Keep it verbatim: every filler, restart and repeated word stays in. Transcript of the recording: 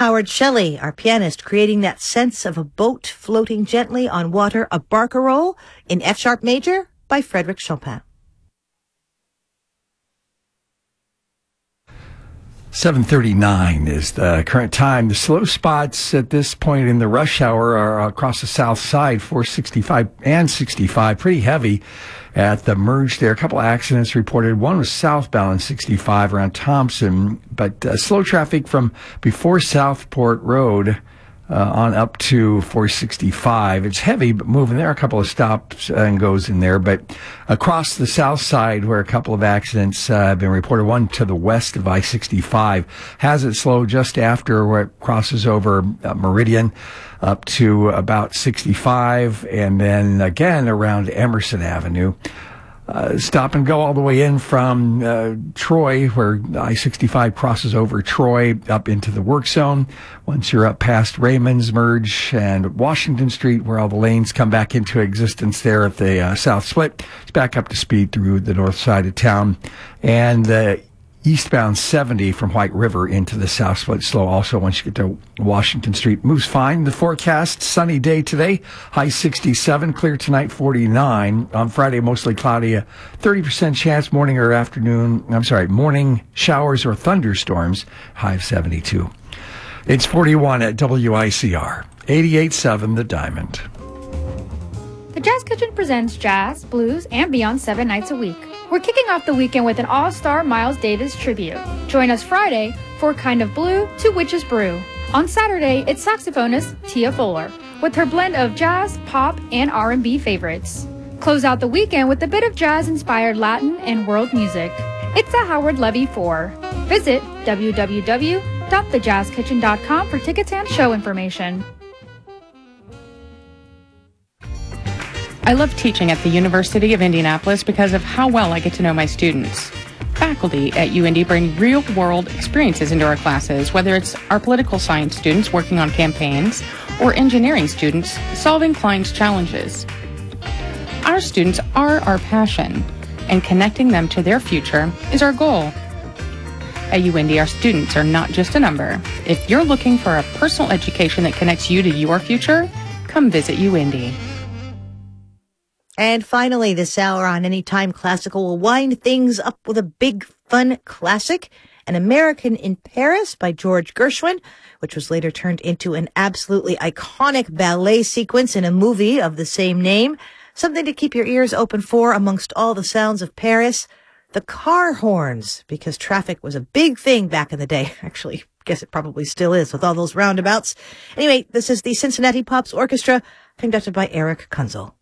Howard Shelley, our pianist, creating that sense of a boat floating gently on water, a barcarolle in F-sharp major by Frédéric Chopin. seven thirty-nine is the current time. The slow spots at this point in the rush hour are across the south side, four sixty-five and sixty-five, pretty heavy at the merge there. A couple of accidents reported. One was southbound sixty-five around Thompson, but uh, slow traffic from before Southport Road Uh, on up to four sixty-five. It's heavy, but moving there. A couple of stops and goes in there. But across the south side, where a couple of accidents uh, have been reported, one to the west of I sixty-five, has it slow just after where it crosses over uh, Meridian up to about sixty-five, and then again around Emerson Avenue. Uh, stop and go all the way in from uh, Troy, where I sixty-five crosses over Troy up into the work zone. Once you're up past Raymond's Merge and Washington Street, where all the lanes come back into existence there at the uh, South Split, it's back up to speed through the north side of town. And uh, eastbound seventy from White River into the South Split slow also once you get to Washington Street. Moves fine. The forecast, sunny day today, high sixty-seven, clear tonight forty-nine. On Friday, mostly cloudy, a thirty percent chance morning or afternoon, I'm sorry, morning showers or thunderstorms, high of seventy-two. It's forty-one at W I C R, eighty-eight point seven The Diamond. The Jazz Kitchen presents jazz, blues, and beyond seven nights a week. We're kicking off the weekend with an all-star Miles Davis tribute. Join us Friday for Kind of Blue to Witch's Brew. On Saturday, it's saxophonist Tia Fuller with her blend of jazz, pop, and R and B favorites. Close out the weekend with a bit of jazz-inspired Latin and world music. It's the Howard Levy Four. Visit w w w dot the jazz kitchen dot com for tickets and show information. I love teaching at the University of Indianapolis because of how well I get to know my students. Faculty at U Indy bring real-world experiences into our classes, whether it's our political science students working on campaigns or engineering students solving clients' challenges. Our students are our passion, and connecting them to their future is our goal. At U Indy, our students are not just a number. If you're looking for a personal education that connects you to your future, come visit U Indy. And finally, this hour on Anytime Classical will wind things up with a big, fun classic, An American in Paris by George Gershwin, which was later turned into an absolutely iconic ballet sequence in a movie of the same name. Something to keep your ears open for amongst all the sounds of Paris. The car horns, because traffic was a big thing back in the day. Actually, I guess it probably still is with all those roundabouts. Anyway, this is the Cincinnati Pops Orchestra, conducted by Eric Kunzel.